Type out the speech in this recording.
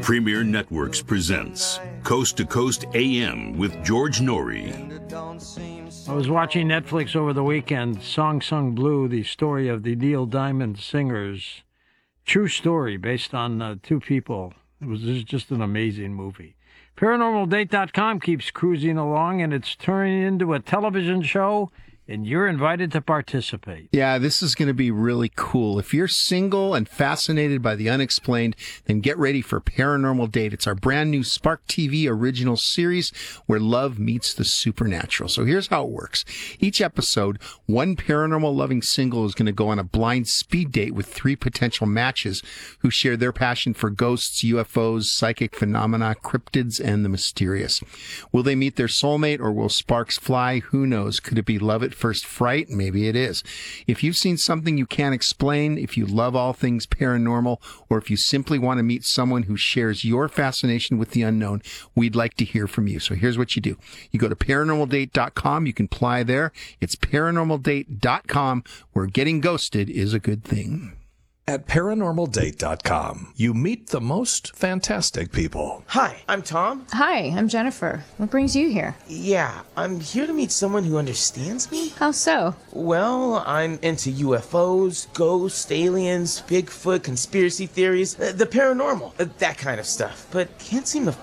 Premier Networks presents Coast to Coast AM with George Norrie. I was watching Netflix over the weekend, Song Sung Blue, the story of the Neil Diamond Singers. True story based on two people. It was just an amazing movie. ParanormalDate.com keeps cruising along, and it's turning into a television show, and you're invited to participate. Yeah, this is going to be really cool. If you're single and fascinated by the unexplained, then get ready for Paranormal Date. It's our brand new Spark TV original series where love meets the supernatural. So here's how it works. Each episode, one paranormal-loving single is going to go on a blind speed date with three potential matches who share their passion for ghosts, UFOs, psychic phenomena, cryptids, and the mysterious. Will they meet their soulmate, or will sparks fly? Who knows? Could it be love at first fright? Maybe it is. If you've seen something you can't explain, if you love all things paranormal, or if you simply want to meet someone who shares your fascination with the unknown, we'd like to hear from you. So here's what you do. You go to ParanormalDate.com. You can apply there. It's ParanormalDate.com, where getting ghosted is a good thing. At ParanormalDate.com, you meet the most fantastic people. Hi, I'm Tom. Hi, I'm Jennifer. What brings you here? Yeah, I'm here to meet someone who understands me. How so? Well, I'm into UFOs, ghosts, aliens, Bigfoot, conspiracy theories, the paranormal, that kind of stuff. But can't seem to